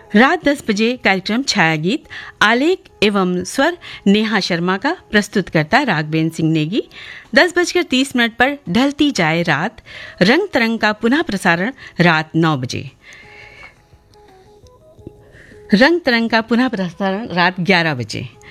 रात 10 बजे कार्यक्रम छाया गीत आलेख एवं स्वर नेहा शर्मा का, प्रस्तुत करता राघवेंद्र सिंह नेगी। 10:30 पर ढलती जाए रात, रंग तरंग का पुनः प्रसारण रात 9 बजे। रंग तरंग का पुनः प्रसारण रात 11 बजे।